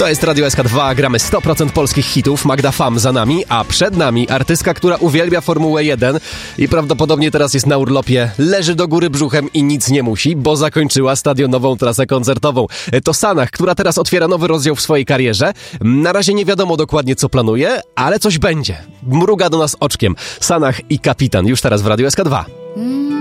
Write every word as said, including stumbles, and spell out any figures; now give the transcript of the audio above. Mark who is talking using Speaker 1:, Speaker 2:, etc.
Speaker 1: To jest Radio S K dwa, gramy sto procent polskich hitów, Magda Fam za nami, a przed nami artystka, która uwielbia Formułę jeden i prawdopodobnie teraz jest na urlopie, leży do góry brzuchem i nic nie musi, bo zakończyła stadionową trasę koncertową. To Sanach, która teraz otwiera nowy rozdział w swojej karierze. Na razie nie wiadomo dokładnie, co planuje, ale coś będzie. Mruga do nas oczkiem. Sanach i Kapitan, już teraz w Radio S K dwa.